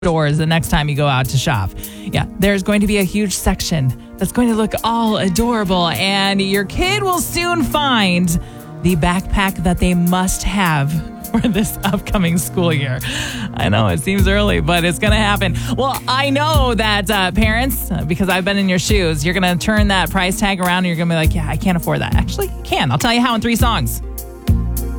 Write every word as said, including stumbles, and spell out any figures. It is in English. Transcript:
doors the next time you go out to shop. Yeah, there's going to be a huge section that's going to look all adorable, and your kid will soon find the backpack that they must have for this upcoming school year. I know it seems early, but it's going to happen. Well, I know that uh, parents, uh, because I've been in your shoes, you're going to turn that price tag around and you're going to be like, yeah, I can't afford that. Actually, you can. I'll tell you how in three songs.